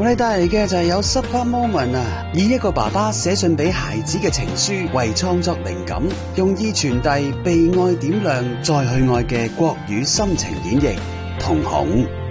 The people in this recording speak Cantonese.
我哋帶嚟嘅就係有 Super Moment 啊，以一個爸爸寫信俾孩子嘅情書為創作靈感，用意傳遞被愛點亮再去愛嘅國語深情演繹，瞳孔。